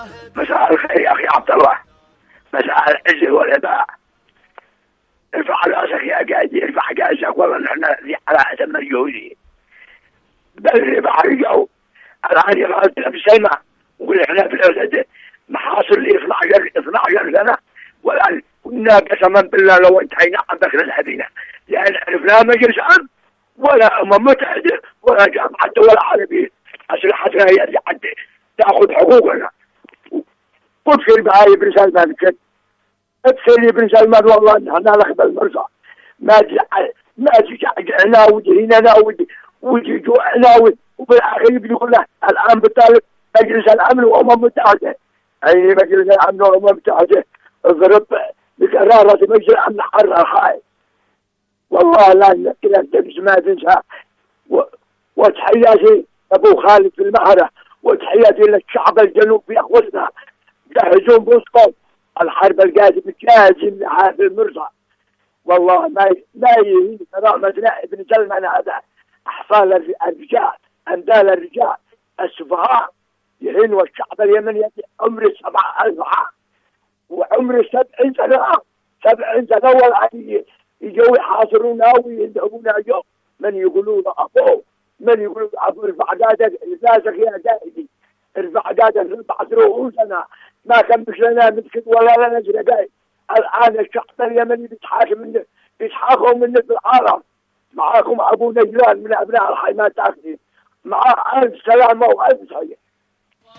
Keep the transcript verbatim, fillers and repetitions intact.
مساء الخير يا اخي عبد الله، مساء العز والاباء. ارفع راسك يا قاضي، ارفع راسك، والله نحن على اتم الجهود. بل بعرجوا الان يغادر بسلمى، وقل احنا في الاسد محاصر لي اثني عشر سنه، والان كنا قسما بالله لو انتهينا عن دخل الحديث، لان عرفنا مجلس امن ولا امم متحده ولا جامعه ولا عربيه. اسلحتنا هي اللي حد تاخذ حقوقنا. وابشر بهاي ابن سلمان كده، ابشر ابن سلمان، والله نحن نخبى المرضى. ما تزعل ما تزعجنا وجهنا وجه جوعنا، وبالاخير بيقول له الان بالطالب مجلس الامن وامم متحده. اي مجلس الامن وامم متحده اضرب بقرارة مجلس الامن حرر خايف. والله لا كذا ما تنسى. وتحياتي ابو خالد في المهره، وتحياتي للشعب الجنوبي اخوتنا جهزون بوسطهم. الحرب القادمه جاهزين لهذا المرضى. والله ما ما يهين كرامتنا ابن سلمان هذا. احصال الرجال، اندال الرجال السفهاء يهين، والشعب اليمني عمره سبع ألف عام وعمره سبع سنة سبع سنة والآن يجوا يحاصرونا ويذهبون اليوم. من يقولون أبوه، من يقولون أبو ارفع دادك راسك يا دائدي، ارفع دادك ارفع رؤوسنا، ما كان مثلنا مثل ولا لنا نجري. الآن الشعب اليمني بيتحاكم منه، بيتحاكموا منه في العالم. معاكم أبو نجلان من أبناء الحي ما تاخذين، مع ألف سلامة وألف خير.